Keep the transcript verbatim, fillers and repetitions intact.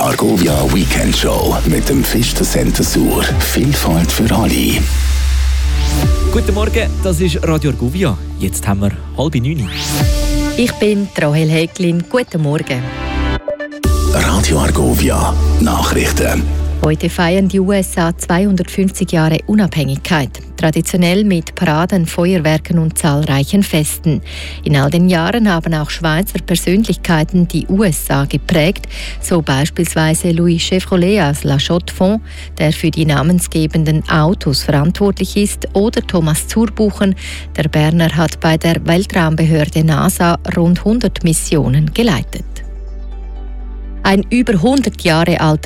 Argovia Weekend Show mit dem Fister Center Sur. Vielfalt für alle. Guten Morgen, das ist Radio Argovia. Jetzt haben wir halb neun. Ich bin Rahel Häglin. Guten Morgen. Radio Argovia Nachrichten. Heute feiern die U S A zweihundertfünfzig Jahre Unabhängigkeit. Traditionell mit Paraden, Feuerwerken und zahlreichen Festen. In all den Jahren haben auch Schweizer Persönlichkeiten die U S A geprägt, so beispielsweise Louis Chevrolet aus La Chaux-de-Fonds, der für die namensgebenden Autos verantwortlich ist, oder Thomas Zurbuchen, der Berner hat bei der Weltraumbehörde NASA rund hundert Missionen geleitet. Ein über hundert Jahre alter